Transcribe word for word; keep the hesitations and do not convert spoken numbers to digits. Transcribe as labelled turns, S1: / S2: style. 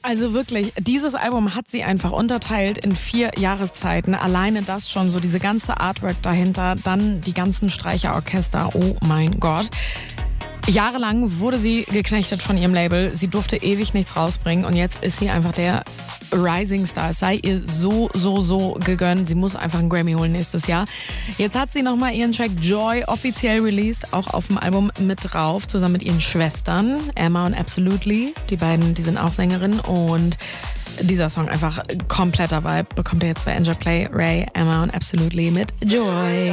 S1: Also wirklich, dieses Album hat sie einfach unterteilt in vier Jahreszeiten. Alleine das schon, so diese ganze Artwork dahinter, dann die ganzen Streicherorchester. Oh mein Gott. Jahrelang wurde sie geknechtet von ihrem Label. Sie durfte ewig nichts rausbringen und jetzt ist sie einfach der Rising Star. Es sei ihr so, so, so gegönnt. Sie muss einfach einen Grammy holen nächstes Jahr. Jetzt hat sie nochmal ihren Track Joy offiziell released, auch auf dem Album mit drauf, zusammen mit ihren Schwestern, Emma und Absolutely. Die beiden, die sind auch Sängerinnen und dieser Song einfach kompletter Vibe. Bekommt ihr jetzt bei N J Play, Ray, Emma und Absolutely mit Joy.